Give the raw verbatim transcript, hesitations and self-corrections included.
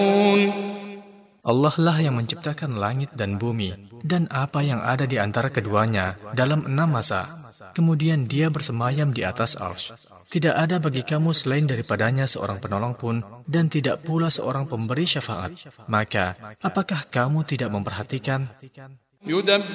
Allah lah yang menciptakan langit dan bumi dan apa yang ada di antara keduanya dalam enam masa. Kemudian dia bersemayam di atas arsy. Tidak ada bagi kamu selain daripadanya seorang penolong pun dan tidak pula seorang pemberi syafaat. Maka, apakah kamu tidak memperhatikan?